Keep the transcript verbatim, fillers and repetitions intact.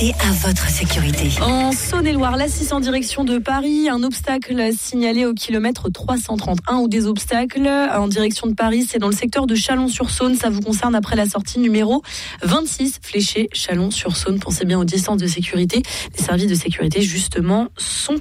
Et à votre sécurité. En Saône-et-Loire, l'A six en direction de Paris, un obstacle signalé au kilomètre trois cent trente. Un ou des obstacles en direction de Paris, c'est dans le secteur de Chalon-sur-Saône. Ça vous concerne après la sortie numéro vingt-six, fléchée Chalon-sur-Saône. Pensez bien aux distances de sécurité. Les services de sécurité, justement, sont